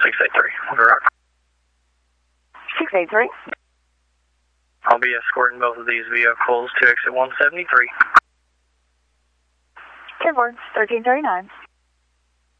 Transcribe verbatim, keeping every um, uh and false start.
six eight three. Rock. six eight three. I'll be escorting both of these vehicles to exit one seventy-three. ten four, thirteen thirty-nine.